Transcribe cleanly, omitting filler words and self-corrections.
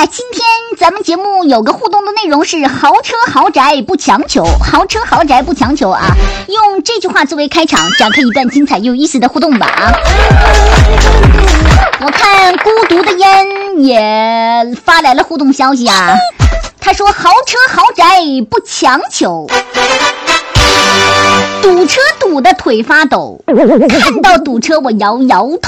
今天咱们节目有个互动的内容是豪车豪宅不强求，豪车豪宅不强求啊！用这句话作为开场，展开一段精彩又有意思的互动吧啊！我看孤独的烟也发来了互动消息啊，他说豪车豪宅不强求，堵车堵得腿发抖，看到堵车我摇摇头。